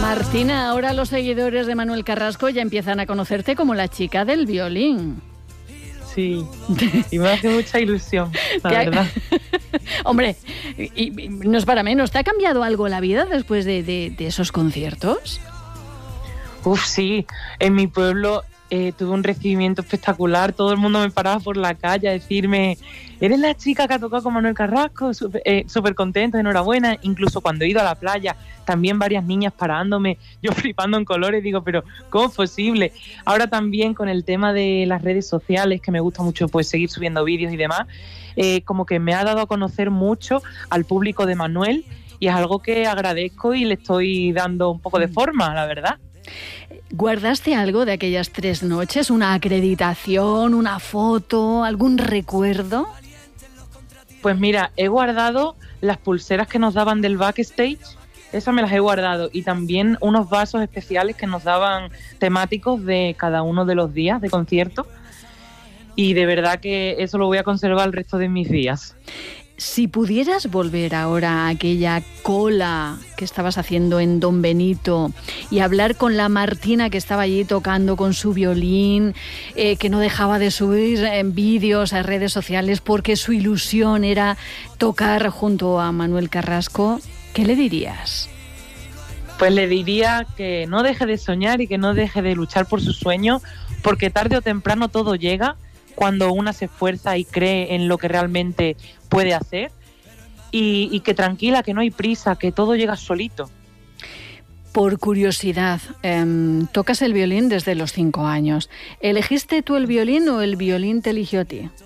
Martina, ahora los seguidores de Manuel Carrasco ya empiezan a conocerte como la chica del violín. Sí, y me hace mucha ilusión, la verdad. Hombre, y no es para menos. ¿Te ha cambiado algo la vida después de esos conciertos? Sí, en mi pueblo tuve un recibimiento espectacular. Todo el mundo me paraba por la calle a decirme: eres la chica que ha tocado con Manuel Carrasco, súper contenta, enhorabuena. Incluso cuando he ido a la playa, también varias niñas parándome, yo flipando en colores, digo, pero ¿cómo es posible? Ahora también con el tema de las redes sociales, que me gusta mucho pues seguir subiendo vídeos y demás, como que me ha dado a conocer mucho al público de Manuel, y es algo que agradezco y le estoy dando un poco de forma, la verdad. ¿Guardaste algo de aquellas 3 noches? ¿Una acreditación, una foto, algún recuerdo? Pues mira, he guardado las pulseras que nos daban del backstage, esas me las he guardado, y también unos vasos especiales que nos daban temáticos de cada uno de los días de concierto, y de verdad que eso lo voy a conservar el resto de mis días. Si pudieras volver ahora a aquella cola que estabas haciendo en Don Benito y hablar con la Martina que estaba allí tocando con su violín, que no dejaba de subir vídeos a redes sociales porque su ilusión era tocar junto a Manuel Carrasco, ¿qué le dirías? Pues le diría que no deje de soñar y que no deje de luchar por su sueño, porque tarde o temprano todo llega cuando una se esfuerza y cree en lo que realmente puede hacer, y que tranquila, que no hay prisa, que todo llega solito. Por curiosidad, tocas el violín desde los 5 años. ¿Elegiste tú el violín o el violín te eligió a ti?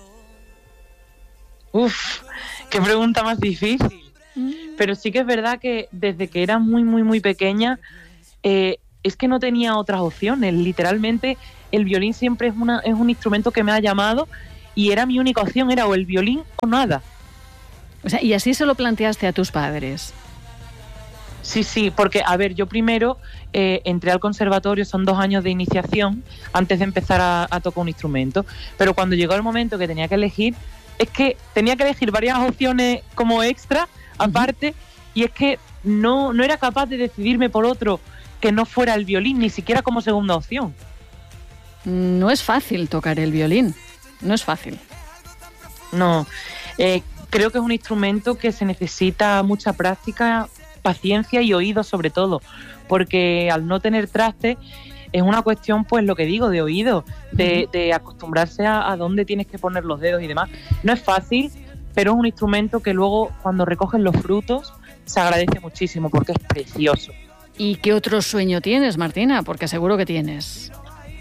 Qué pregunta más difícil. Pero sí que es verdad que desde que era muy, muy, muy pequeña, es que no tenía otras opciones. Literalmente el violín siempre es un instrumento que me ha llamado, y era mi única opción, era o el violín o nada. O sea, y así se lo planteaste a tus padres. Sí, porque, a ver, yo primero entré al conservatorio, son 2 años de iniciación antes de empezar a tocar un instrumento, pero cuando llegó el momento que tenía que elegir, es que tenía que elegir varias opciones como extra, aparte, y es que no era capaz de decidirme por otro que no fuera el violín, ni siquiera como segunda opción. No es fácil tocar el violín, no es fácil. No, creo que es un instrumento que se necesita mucha práctica, paciencia y oído sobre todo, porque al no tener traste es una cuestión, pues lo que digo, de oído, de acostumbrarse a dónde tienes que poner los dedos y demás. No es fácil, pero es un instrumento que luego cuando recoges los frutos se agradece muchísimo porque es precioso. ¿Y qué otro sueño tienes, Martina? Porque seguro que tienes.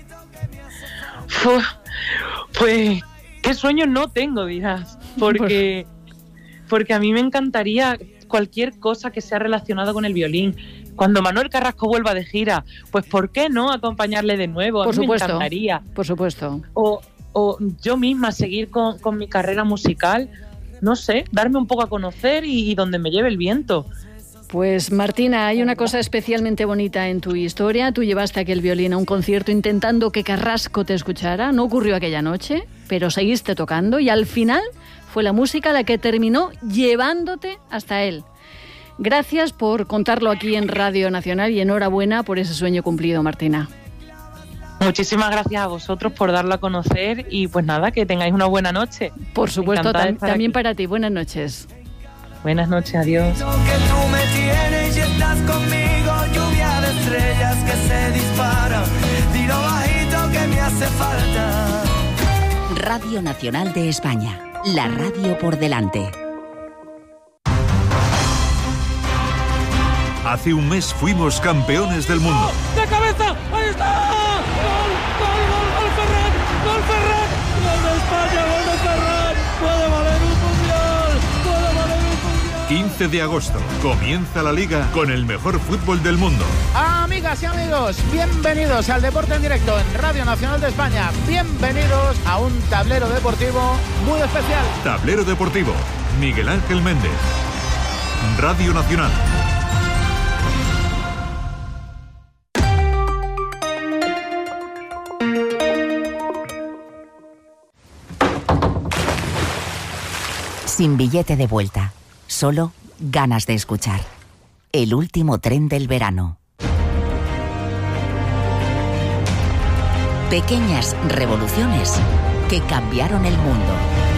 Pues, ¿qué sueños no tengo, dirás? Porque a mí me encantaría cualquier cosa que sea relacionada con el violín. Cuando Manuel Carrasco vuelva de gira, pues ¿por qué no acompañarle de nuevo? Por supuesto, me encantaría. Por supuesto. O yo misma seguir con mi carrera musical, no sé, darme un poco a conocer y donde me lleve el viento. Pues Martina, hay una cosa especialmente bonita en tu historia. Tú llevaste aquel violín a un concierto intentando que Carrasco te escuchara. No ocurrió aquella noche, pero seguiste tocando y al final fue la música la que terminó llevándote hasta él. Gracias por contarlo aquí en Radio Nacional y enhorabuena por ese sueño cumplido, Martina. Muchísimas gracias a vosotros por darlo a conocer y pues nada, que tengáis una buena noche. Por supuesto, también para ti. Buenas noches. Buenas noches, adiós. Que tú me tienes y estás conmigo, lluvia de estrellas que se disparan, tiro bajito que me hace falta. Radio Nacional de España, la radio por delante. Hace un mes fuimos campeones del mundo. ¡De cabeza! ¡Ahí está! ¡Gol Ferran! ¡Gol Ferran! ¡Gol de España! ¡Gol de Ferran! ¡Puede valer un mundial! ¡Puede valer un mundial! 15 de agosto, comienza la Liga con el mejor fútbol del mundo. Amigas y amigos, bienvenidos al Deporte en Directo en Radio Nacional de España. Bienvenidos a un tablero deportivo muy especial. Tablero deportivo, Miguel Ángel Méndez. Radio Nacional. Sin billete de vuelta, solo ganas de escuchar. El último tren del verano. Pequeñas revoluciones que cambiaron el mundo.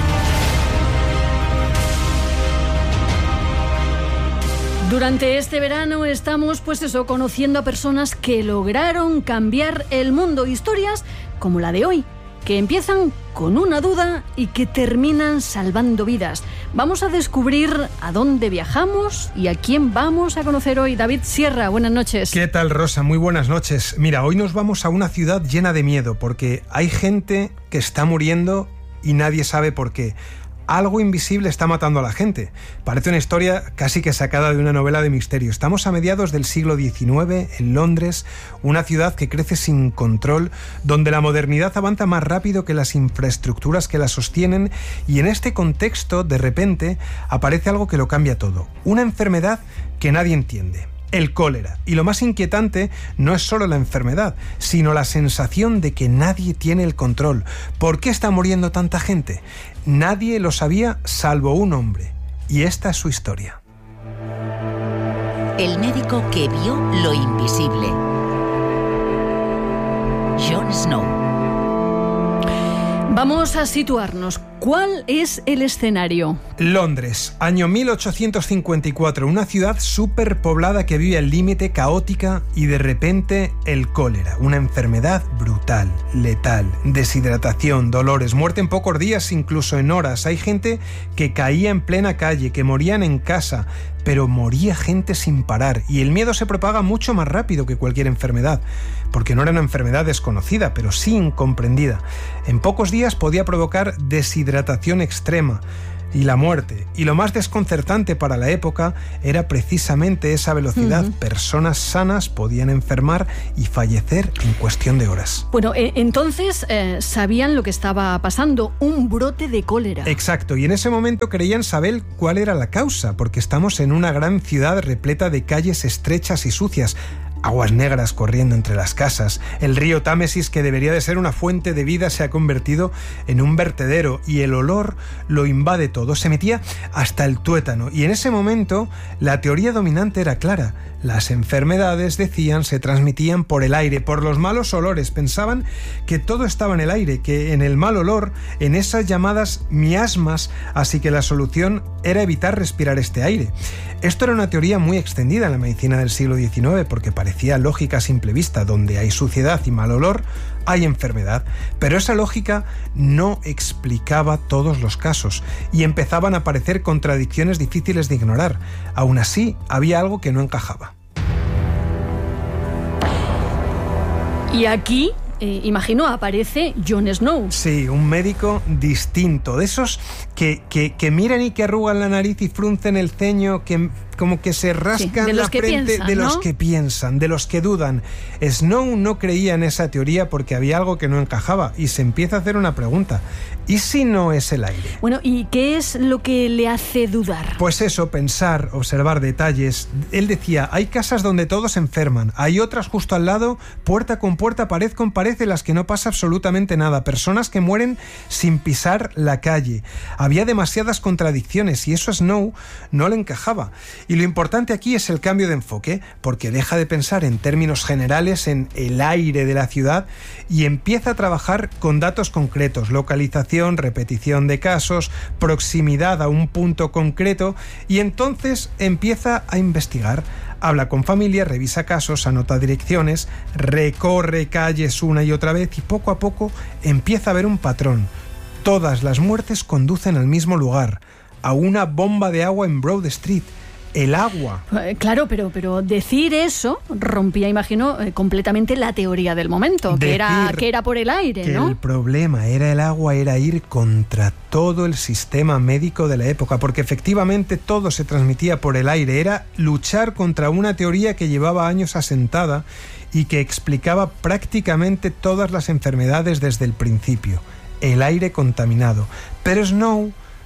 Durante este verano estamos, conociendo a personas que lograron cambiar el mundo. Historias como la de hoy, que empiezan con una duda y que terminan salvando vidas. Vamos a descubrir a dónde viajamos y a quién vamos a conocer hoy. David Sierra, buenas noches. ¿Qué tal, Rosa? Muy buenas noches. Mira, hoy nos vamos a una ciudad llena de miedo, porque hay gente que está muriendo y nadie sabe por qué. Algo invisible está matando a la gente. Parece una historia casi que sacada de una novela de misterio. Estamos a mediados del siglo XIX, en Londres, una ciudad que crece sin control, donde la modernidad avanza más rápido que las infraestructuras que la sostienen, y en este contexto, de repente, aparece algo que lo cambia todo. Una enfermedad que nadie entiende. El cólera. Y lo más inquietante no es solo la enfermedad, sino la sensación de que nadie tiene el control. ¿Por qué está muriendo tanta gente? Nadie lo sabía salvo un hombre. Y esta es su historia. El médico que vio lo invisible. Jon Snow. Vamos a situarnos. ¿Cuál es el escenario? Londres, año 1854, una ciudad superpoblada que vive al límite, caótica, y de repente el cólera, una enfermedad brutal, letal, deshidratación, dolores, muerte en pocos días, incluso en horas. Hay gente que caía en plena calle, que morían en casa, pero moría gente sin parar, y el miedo se propaga mucho más rápido que cualquier enfermedad, porque no era una enfermedad desconocida, pero sí incomprendida. En pocos días podía provocar deshidratación extrema y la muerte. Y lo más desconcertante para la época era precisamente esa velocidad. Personas sanas podían enfermar y fallecer en cuestión de horas. Bueno, entonces sabían lo que estaba pasando, un brote de cólera. Exacto, y en ese momento creían saber cuál era la causa, porque estamos en una gran ciudad repleta de calles estrechas y sucias, aguas negras corriendo entre las casas. El río Támesis, que debería de ser una fuente de vida, se ha convertido en un vertedero, y el olor lo invade todo, se metía hasta el tuétano. Y en ese momento la teoría dominante era clara: las enfermedades, decían, se transmitían por el aire, por los malos olores. Pensaban que todo estaba en el aire, que en el mal olor, en esas llamadas miasmas, así que la solución era evitar respirar este aire. Esto era una teoría muy extendida en la medicina del siglo XIX, porque parecía lógica a simple vista: donde hay suciedad y mal olor, hay enfermedad. Pero esa lógica no explicaba todos los casos, y empezaban a aparecer contradicciones difíciles de ignorar. Aún así, había algo que no encajaba. Y aquí, imagino, aparece Jon Snow. Sí, un médico distinto, de esos que miran y que arrugan la nariz y fruncen el ceño, que como que se rascan la frente, de los que piensan, de los que dudan. Snow no creía en esa teoría porque había algo que no encajaba, y se empieza a hacer una pregunta: ¿y si no es el aire? Bueno, ¿y qué es lo que le hace dudar? Pues eso, pensar, observar detalles. Él decía: hay casas donde todos se enferman, hay otras justo al lado, puerta con puerta, pared con pared, en las que no pasa absolutamente nada, personas que mueren sin pisar la calle. Había demasiadas contradicciones, y eso a Snow no le encajaba. Y lo importante aquí es el cambio de enfoque, porque deja de pensar en términos generales, en el aire de la ciudad, y empieza a trabajar con datos concretos: localización, repetición de casos, proximidad a un punto concreto, y entonces empieza a investigar. Habla con familias, revisa casos, anota direcciones, recorre calles una y otra vez, y poco a poco empieza a ver un patrón. Todas las muertes conducen al mismo lugar, a una bomba de agua en Broad Street. El agua. Claro, pero decir eso rompía, imagino, completamente la teoría del momento, que era por el aire, que ¿no? El problema era el agua, era ir contra todo el sistema médico de la época, porque efectivamente todo se transmitía por el aire. Era luchar contra una teoría que llevaba años asentada y que explicaba prácticamente todas las enfermedades desde el principio: el aire contaminado. Pero Snow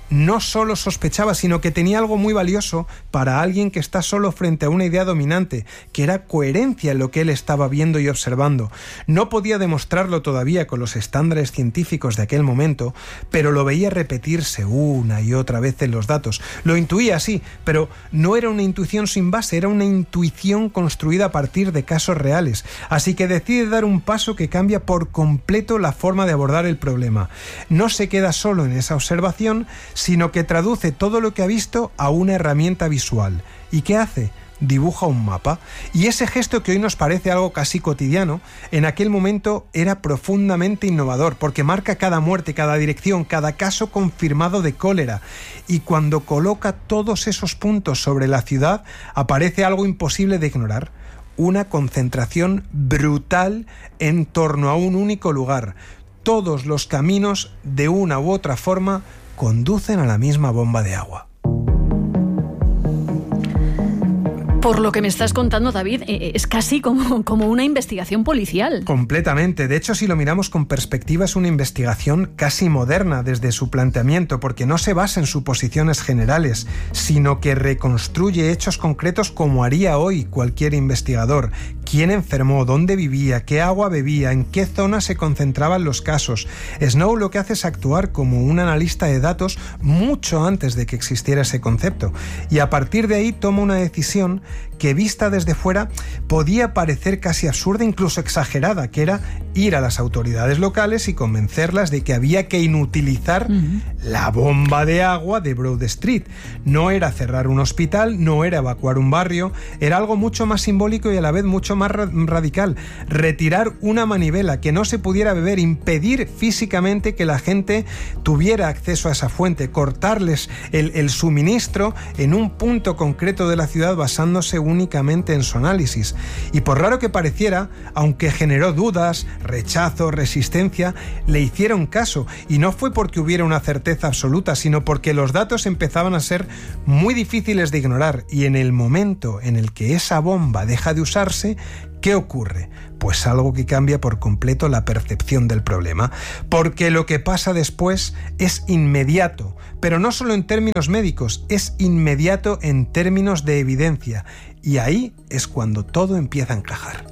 no solo sospechaba, sino que tenía algo muy valioso para alguien que está solo frente a una idea dominante, que era coherencia en lo que él estaba viendo y observando. No podía demostrarlo todavía con los estándares científicos de aquel momento, pero lo veía repetirse una y otra vez en los datos. Lo intuía, sí, pero no era una intuición sin base, era una intuición construida a partir de casos reales. Así que decide dar un paso que cambia por completo la forma de abordar el problema. No se queda solo en esa observación, sino que traduce todo lo que ha visto a una herramienta visual. ¿Y qué hace? Dibuja un mapa. Y ese gesto, que hoy nos parece algo casi cotidiano, en aquel momento era profundamente innovador, porque marca cada muerte, cada dirección, cada caso confirmado de cólera. Y cuando coloca todos esos puntos sobre la ciudad, aparece algo imposible de ignorar: una concentración brutal en torno a un único lugar. Todos los caminos, de una u otra forma, conducen a la misma bomba de agua. Por lo que me estás contando, David, es casi como una investigación policial. Completamente. De hecho, si lo miramos con perspectiva, es una investigación casi moderna desde su planteamiento, porque no se basa en suposiciones generales, sino que reconstruye hechos concretos como haría hoy cualquier investigador. ¿Quién enfermó? ¿Dónde vivía? ¿Qué agua bebía? ¿En qué zona se concentraban los casos? Snow lo que hace es actuar como un analista de datos mucho antes de que existiera ese concepto, y a partir de ahí toma una decisión que, vista desde fuera, podía parecer casi absurda, incluso exagerada, que era ir a las autoridades locales y convencerlas de que había que inutilizar la bomba de agua de Broad Street. No era cerrar un hospital, no era evacuar un barrio, era algo mucho más simbólico y a la vez mucho más radical: retirar una manivela, que no se pudiera beber, impedir físicamente que la gente tuviera acceso a esa fuente, cortarles el suministro en un punto concreto de la ciudad basándose únicamente en su análisis. Y por raro que pareciera, aunque generó dudas, rechazo, resistencia, le hicieron caso, y no fue porque hubiera una certeza absoluta, sino porque los datos empezaban a ser muy difíciles de ignorar, y en el momento en el que esa bomba deja de usarse, ¿qué ocurre? Pues algo que cambia por completo la percepción del problema, porque lo que pasa después es inmediato, pero no solo en términos médicos, es inmediato en términos de evidencia, y ahí es cuando todo empieza a encajar.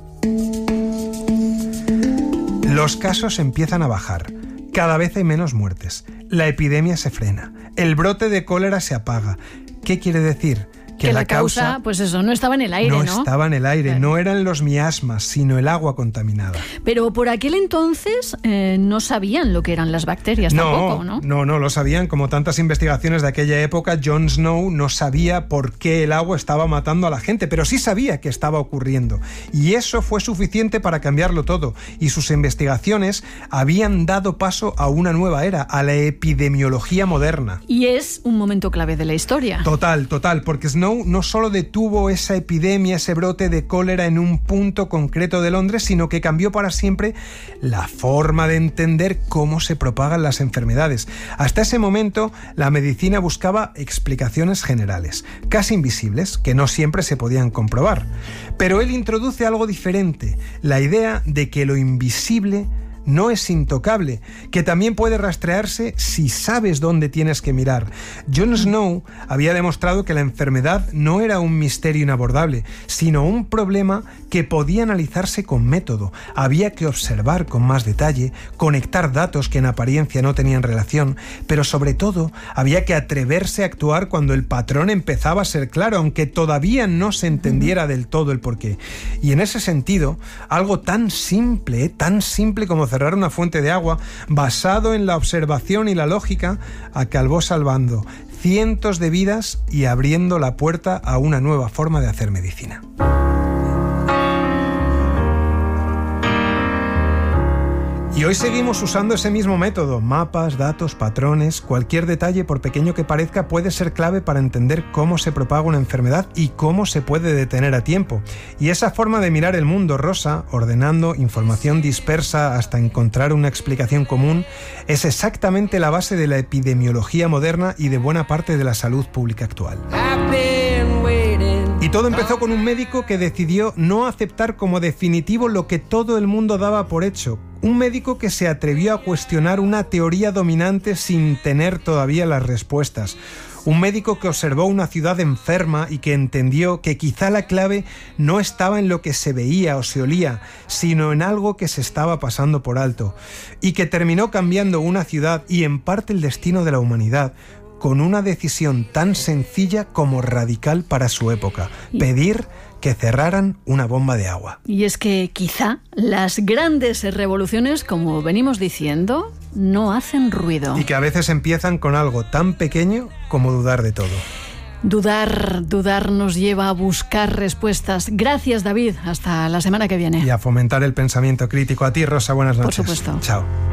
Los casos empiezan a bajar, cada vez hay menos muertes, la epidemia se frena, el brote de cólera se apaga. ¿Qué quiere decir? Que la causa, pues eso, no estaba en el aire, ¿no? No estaba en el aire, claro. No eran los miasmas, sino el agua contaminada. Pero por aquel entonces no sabían lo que eran las bacterias tampoco, ¿no? No lo sabían. Como tantas investigaciones de aquella época, Jon Snow no sabía por qué el agua estaba matando a la gente, pero sí sabía que estaba ocurriendo. Y eso fue suficiente para cambiarlo todo. Y sus investigaciones habían dado paso a una nueva era, a la epidemiología moderna. Y es un momento clave de la historia. Total, porque Snow no solo detuvo esa epidemia, ese brote de cólera en un punto concreto de Londres, sino que cambió para siempre la forma de entender cómo se propagan las enfermedades. Hasta ese momento, la medicina buscaba explicaciones generales, casi invisibles, que no siempre se podían comprobar. Pero él introduce algo diferente, la idea de que lo invisible no es intocable, que también puede rastrearse si sabes dónde tienes que mirar. Jon Snow había demostrado que la enfermedad no era un misterio inabordable, sino un problema que podía analizarse con método. Había que observar con más detalle, conectar datos que en apariencia no tenían relación, pero sobre todo había que atreverse a actuar cuando el patrón empezaba a ser claro, aunque todavía no se entendiera del todo el porqué. Y en ese sentido, algo tan simple como cerrar una fuente de agua, basado en la observación y la lógica, acabó salvando cientos de vidas y abriendo la puerta a una nueva forma de hacer medicina. Y hoy seguimos usando ese mismo método. Mapas, datos, patrones, cualquier detalle, por pequeño que parezca, puede ser clave para entender cómo se propaga una enfermedad y cómo se puede detener a tiempo. Y esa forma de mirar el mundo, Rosa, ordenando información dispersa hasta encontrar una explicación común, es exactamente la base de la epidemiología moderna y de buena parte de la salud pública actual. Y todo empezó con un médico que decidió no aceptar como definitivo lo que todo el mundo daba por hecho, Un médico que se atrevió a cuestionar una teoría dominante sin tener todavía las respuestas. Un médico que observó una ciudad enferma y que entendió que quizá la clave no estaba en lo que se veía o se olía, sino en algo que se estaba pasando por alto. Y que terminó cambiando una ciudad y en parte el destino de la humanidad, con una decisión tan sencilla como radical para su época: pedir que cerraran una bomba de agua. Y es que quizá las grandes revoluciones, como venimos diciendo, no hacen ruido. Y que a veces empiezan con algo tan pequeño como dudar de todo. Dudar nos lleva a buscar respuestas. Gracias, David. Hasta la semana que viene. Y a fomentar el pensamiento crítico. A ti, Rosa, buenas noches. Por supuesto. Chao.